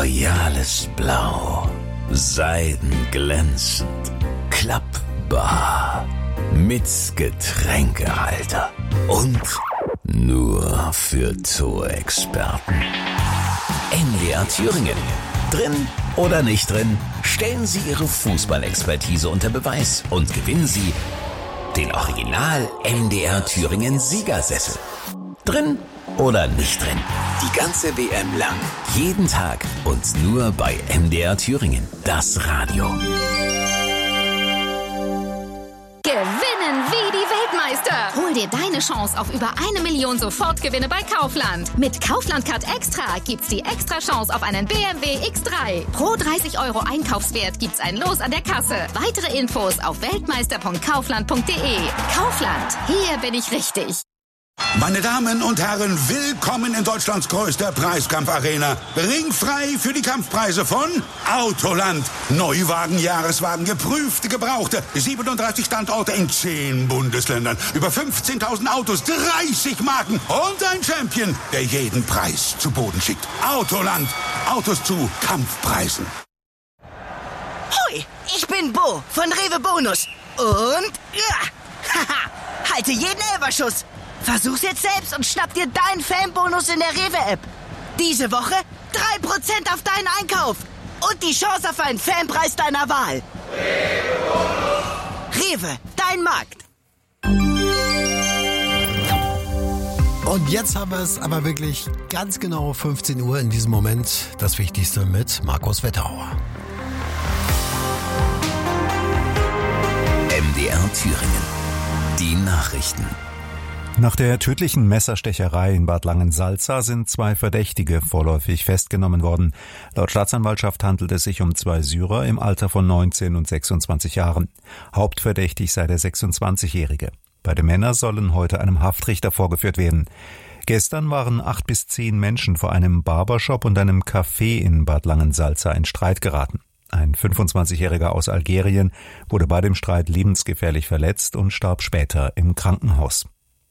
royales Blau, seidenglänzend, klappbar, mit Getränkehalter und nur für Torexperten. MDR Thüringen. Drin oder nicht drin, stellen Sie Ihre Fußballexpertise unter Beweis und gewinnen Sie den Original MDR Thüringen Siegersessel. Drin oder nicht drin, die ganze WM lang, jeden Tag und nur bei MDR Thüringen, das Radio. Gewinnen wie die Weltmeister. Hol dir deine Chance auf über 1 Million Sofortgewinne bei Kaufland. Mit Kaufland Card Extra gibt's die extra Chance auf einen BMW X3. Pro 30 € Einkaufswert gibt's ein Los an der Kasse. Weitere Infos auf weltmeister.kaufland.de. Kaufland, hier bin ich richtig. Meine Damen und Herren, willkommen in Deutschlands größter Preiskampfarena. Ringfrei für die Kampfpreise von Autoland. Neuwagen, Jahreswagen, geprüfte, gebrauchte. 37 Standorte in 10 Bundesländern. Über 15.000 Autos, 30 Marken und ein Champion, der jeden Preis zu Boden schickt. Autoland. Autos zu Kampfpreisen. Hoi, ich bin Bo von Rewe Bonus. Und haha, halte jeden Elferschuss. Versuch's jetzt selbst und schnapp dir deinen Fanbonus in der Rewe-App. Diese Woche 3% auf deinen Einkauf. Und die Chance auf einen Fanpreis deiner Wahl. Rewe, dein Markt. Und jetzt haben wir es aber wirklich ganz genau 15 Uhr in diesem Moment. Das Wichtigste mit Markus Wetterauer. MDR Thüringen. Die Nachrichten. Nach der tödlichen Messerstecherei in Bad Langensalza sind 2 Verdächtige vorläufig festgenommen worden. Laut Staatsanwaltschaft handelt es sich um 2 Syrer im Alter von 19 und 26 Jahren. Hauptverdächtig sei der 26-Jährige. Beide Männer sollen heute einem Haftrichter vorgeführt werden. Gestern waren 8 bis 10 Menschen vor einem Barbershop und einem Café in Bad Langensalza in Streit geraten. Ein 25-Jähriger aus Algerien wurde bei dem Streit lebensgefährlich verletzt und starb später im Krankenhaus.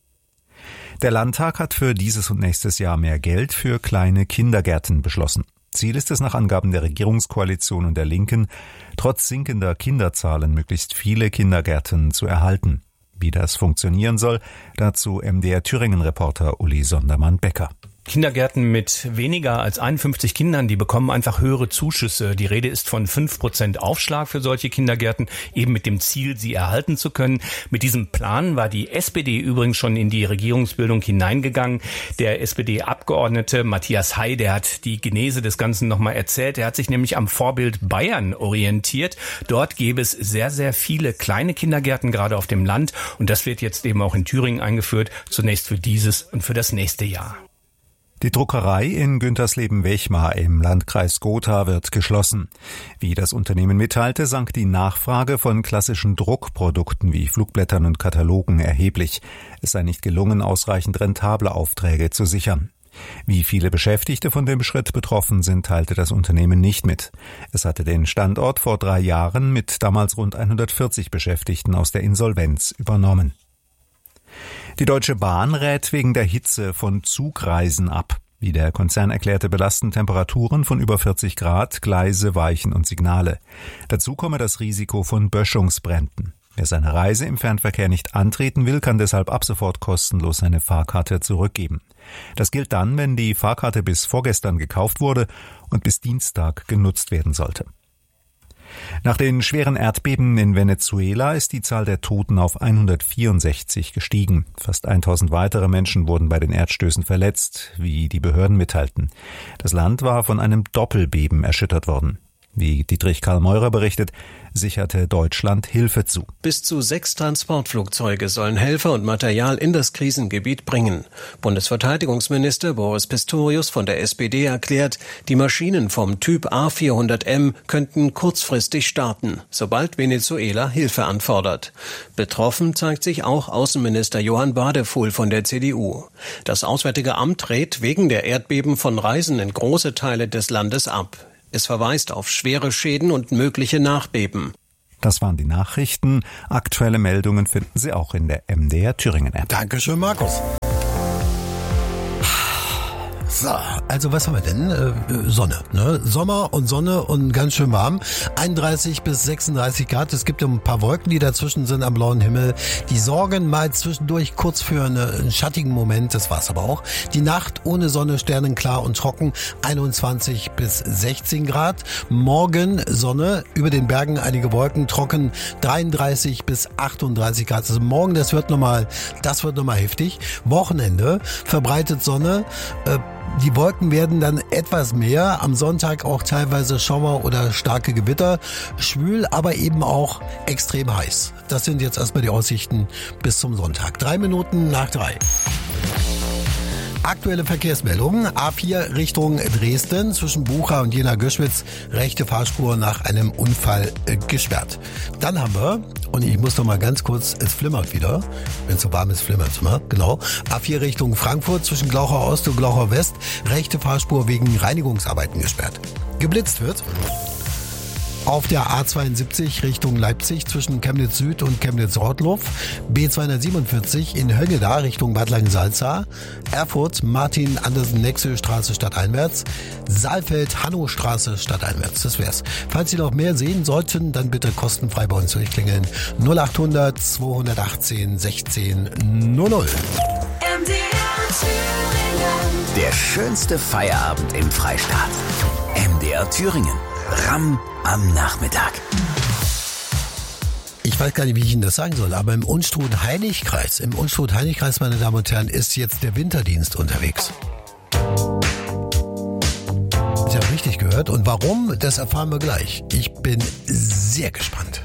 Der Landtag hat für dieses und nächstes Jahr mehr Geld für kleine Kindergärten beschlossen. Ziel ist es nach Angaben der Regierungskoalition und der Linken, trotz sinkender Kinderzahlen möglichst viele Kindergärten zu erhalten. Wie das funktionieren soll, dazu MDR Thüringen-Reporter Uli Sondermann-Becker. Kindergärten mit weniger als 51 Kindern, die bekommen einfach höhere Zuschüsse. Die Rede ist von 5% Aufschlag für solche Kindergärten, eben mit dem Ziel, sie erhalten zu können. Mit diesem Plan war die SPD übrigens schon in die Regierungsbildung hineingegangen. Der SPD-Abgeordnete Matthias Hay, der hat die Genese des Ganzen nochmal erzählt. Er hat sich nämlich am Vorbild Bayern orientiert. Dort gäbe es sehr, sehr viele kleine Kindergärten, gerade auf dem Land. Und das wird jetzt eben auch in Thüringen eingeführt, zunächst für dieses und für das nächste Jahr. Die Druckerei in Güntersleben-Wechmar im Landkreis Gotha wird geschlossen. Wie das Unternehmen mitteilte, sank die Nachfrage von klassischen Druckprodukten wie Flugblättern und Katalogen erheblich. Es sei nicht gelungen, ausreichend rentable Aufträge zu sichern. Wie viele Beschäftigte von dem Schritt betroffen sind, teilte das Unternehmen nicht mit. Es hatte den Standort vor 3 Jahren mit damals rund 140 Beschäftigten aus der Insolvenz übernommen. Die Deutsche Bahn rät wegen der Hitze von Zugreisen ab. Wie der Konzern erklärte, belasten Temperaturen von über 40 Grad Gleise, Weichen und Signale. Dazu komme das Risiko von Böschungsbränden. Wer seine Reise im Fernverkehr nicht antreten will, kann deshalb ab sofort kostenlos seine Fahrkarte zurückgeben. Das gilt dann, wenn die Fahrkarte bis vorgestern gekauft wurde und bis Dienstag genutzt werden sollte. Nach den schweren Erdbeben in Venezuela ist die Zahl der Toten auf 164 gestiegen. Fast 1000 weitere Menschen wurden bei den Erdstößen verletzt, wie die Behörden mitteilten. Das Land war von einem Doppelbeben erschüttert worden. Wie Dietrich Karl Meurer berichtet, sicherte Deutschland Hilfe zu. Bis zu 6 Transportflugzeuge sollen Helfer und Material in das Krisengebiet bringen. Bundesverteidigungsminister Boris Pistorius von der SPD erklärt, die Maschinen vom Typ A400M könnten kurzfristig starten, sobald Venezuela Hilfe anfordert. Betroffen zeigt sich auch Außenminister Johann Badefuhl von der CDU. Das Auswärtige Amt rät wegen der Erdbeben von Reisen in große Teile des Landes ab. Es verweist auf schwere Schäden und mögliche Nachbeben. Das waren die Nachrichten. Aktuelle Meldungen finden Sie auch in der MDR Thüringen App. Dankeschön, Markus. So, also was haben wir denn? Sonne, ne? Sommer und Sonne und ganz schön warm. 31 bis 36 Grad. Es gibt ein paar Wolken, die dazwischen sind am blauen Himmel. Die sorgen mal zwischendurch kurz für einen schattigen Moment. Das war's aber auch. Die Nacht ohne Sonne, sternenklar und trocken. 21 bis 16 Grad. Morgen Sonne, über den Bergen einige Wolken, trocken. 33 bis 38 Grad. Also morgen, das wird nochmal heftig. Wochenende, verbreitet Sonne. Die Wolken werden dann etwas mehr. Am Sonntag auch teilweise Schauer oder starke Gewitter. Schwül, aber eben auch extrem heiß. Das sind jetzt erstmal die Aussichten bis zum Sonntag. 3 Minuten nach 3. Aktuelle Verkehrsmeldungen. A4 Richtung Dresden zwischen Bucha und Jena-Göschwitz. Rechte Fahrspur nach einem Unfall gesperrt. Dann haben wir, und ich muss noch mal ganz kurz, es flimmert wieder. Wenn es so warm ist, flimmert es immer. Genau. A4 Richtung Frankfurt zwischen Glauchau Ost und Glauchau West. Rechte Fahrspur wegen Reinigungsarbeiten gesperrt. Geblitzt wird auf der A72 Richtung Leipzig zwischen Chemnitz Süd und Chemnitz Rottluff, B247 in Höngeda Richtung Bad Langensalza, Erfurt Martin-Andersen-Nexö-Straße stadteinwärts, Saalfeld-Hannow-Straße stadteinwärts. Das wär's. Falls Sie noch mehr sehen sollten, dann bitte kostenfrei bei uns durchklingeln. 0800 218 16 00. Der schönste Feierabend im Freistaat. MDR Thüringen. Ramm am Nachmittag. Ich weiß gar nicht, wie ich Ihnen das sagen soll, aber im Unstrut-Heilig-Kreis, meine Damen und Herren, ist jetzt der Winterdienst unterwegs. Sie haben richtig gehört. Und warum, das erfahren wir gleich. Ich bin sehr gespannt.